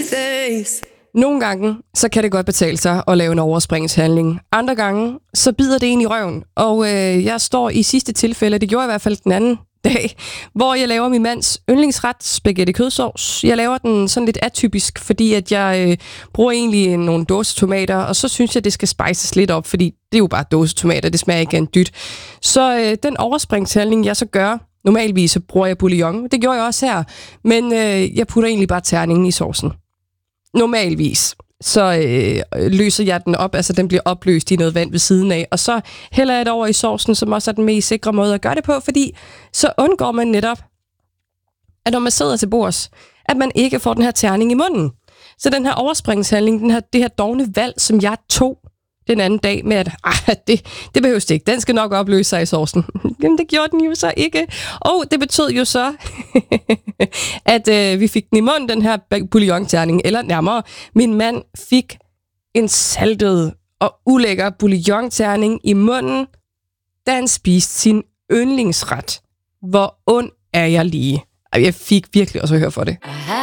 Nogle gange, så kan det godt betale sig at lave en overspringshandling. Andre gange, så bider det ind i røven. Og jeg står i sidste tilfælde, det gjorde jeg i hvert fald den anden dag, hvor jeg laver min mands yndlingsret, spaghetti kødsovs. Jeg laver den sådan lidt atypisk, fordi at jeg bruger egentlig nogle dåsetomater, og så synes jeg, det skal spices lidt op, fordi det er jo bare dåsetomater, det smager ikke af en dyt. Så den overspringshandling, jeg så gør, normalvis så bruger jeg bouillon. Det gjorde jeg også her, men jeg putter egentlig bare terningen i sovsen. Normalvis så løser jeg den op, altså den bliver opløst i noget vand ved siden af, og så hælder jeg det over i sovsen, som også er den mest sikre måde at gøre det på, fordi så undgår man netop, at når man sidder til bords, at man ikke får den her terning i munden. Så den her overspringshandling, det her dovne valg, som jeg tog den anden dag med, at det behøves det ikke. Den skal nok opløse sig i sovsen. Jamen, det gjorde den jo så ikke. Og det betød jo så, at vi fik den i munden, den her bouillonterning. Eller nærmere, min mand fik en saltet og ulækker bouillonterning i munden, da han spiste sin yndlingsret. Hvor ond er jeg lige? Jeg fik virkelig også at høre for det.